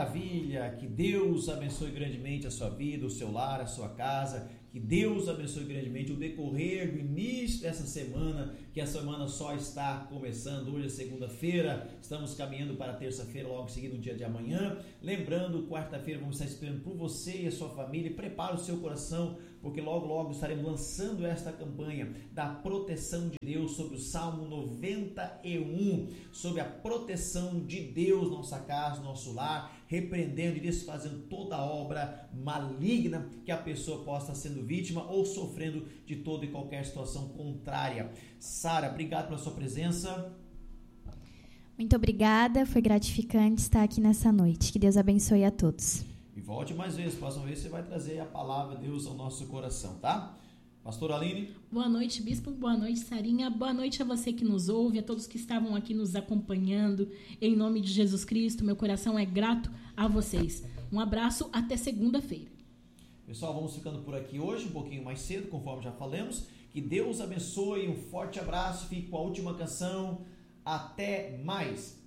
maravilha! Que Deus abençoe grandemente a sua vida, o seu lar, a sua casa. Que Deus abençoe grandemente o decorrer do início dessa semana, que a semana só está começando. Hoje é segunda-feira, estamos caminhando para terça-feira, logo em seguida, no dia de amanhã. Lembrando, quarta-feira vamos estar esperando por você e a sua família. Prepare o seu coração, porque logo estaremos lançando esta campanha da proteção de Deus sobre o Salmo 91, sobre a proteção de Deus, nossa casa, nosso lar, repreendendo e desfazendo toda obra maligna que a pessoa possa estar sendo vítima ou sofrendo de toda e qualquer situação contrária. Sara, obrigado pela sua presença. Muito obrigada, foi gratificante estar aqui nessa noite. Que Deus abençoe a todos. E volte mais vezes, próxima vez você vai trazer a palavra de Deus ao nosso coração, tá? Pastor Aline. Boa noite, Bispo. Boa noite, Sarinha. Boa noite a você que nos ouve, a todos que estavam aqui nos acompanhando. Em nome de Jesus Cristo, meu coração é grato a vocês. Um abraço, até segunda-feira. Pessoal, vamos ficando por aqui hoje, um pouquinho mais cedo, conforme já falamos. Que Deus abençoe, um forte abraço. Fique com a última canção. Até mais.